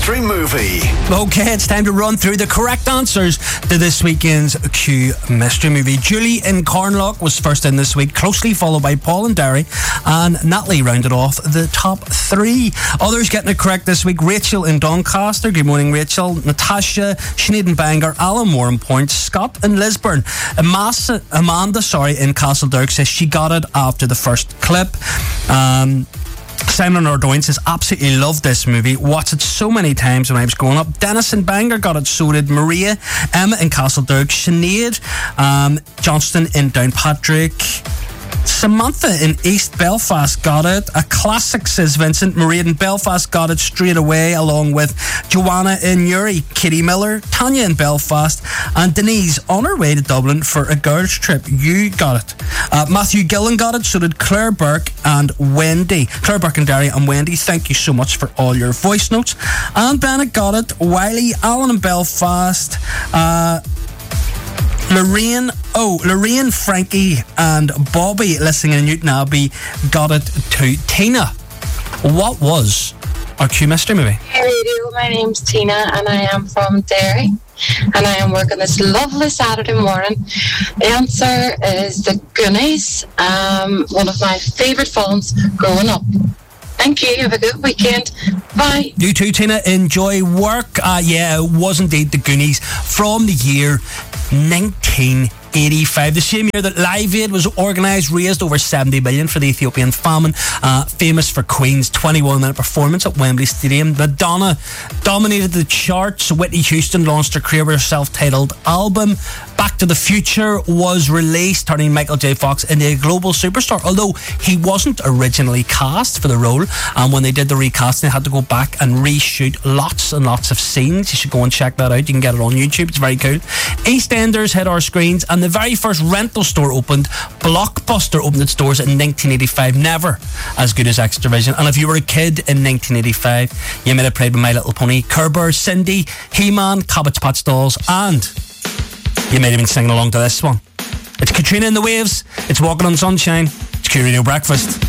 Mystery Movie. Okay, it's time to run through the correct answers to this weekend's Q Mystery Movie. Julie in Carnlough was first in this week, closely followed by Paul and Derry, and Natalie rounded off the top three. Others getting it correct this week: Rachel in Doncaster. Good morning, Rachel. Natasha, Sinead in Bangor, Alan Warrenpoint, Scott in Lisburn. Amanda, in Castledown says she got it after the first clip. Simon Ordoyne says, absolutely loved this movie. Watched it so many times when I was growing up. Dennis in Bangor got it, so did Maria. Emma in Castledown. Sinead Johnston in Downpatrick. Samantha in East Belfast got it. A classic, says Vincent. Maria in Belfast got it straight away, along with Joanna in Newry, Kitty Miller, Tanya in Belfast, and Denise on her way to Dublin for a girls' trip. You got it. Matthew Gillen got it, so did Claire Burke and Wendy. Claire Burke and Derry and Wendy, thank you so much for all your voice notes. Anne Bennett got it. Wiley, Alan in Belfast, Lorraine, Frankie and Bobby listening in Newton Abbey got it too. Tina, what was our Q Mystery Movie? Hey radio, my name's Tina and I am from Derry and I am working this lovely Saturday morning. The answer is The Goonies, one of my favourite films growing up. Thank you. Have a good weekend. Bye. You too, Tina. Enjoy work. Yeah, it was indeed The Goonies from the year 1985. The same year that Live Aid was organised, raised over 70 million for the Ethiopian famine. Famous for Queen's 21-minute performance at Wembley Stadium. Madonna dominated the charts. Whitney Houston launched her career with her self-titled album. Back to the Future was released, turning Michael J. Fox into a global superstar, although he wasn't originally cast for the role. And when they did the recasting, they had to go back and reshoot lots and lots of scenes. You should go and check that out. You can get it on YouTube. It's very cool. EastEnders hit our screens, and the very first rental store opened. Blockbuster opened its doors in 1985. Never as good as Xtra-vision. And if you were a kid in 1985, you might have played with My Little Pony, Kerber, Cindy, He-Man, Cabbage Patch Dolls, and you might have been singing along to this one. It's Katrina and the Waves. It's Walking on Sunshine. It's Q Radio Breakfast.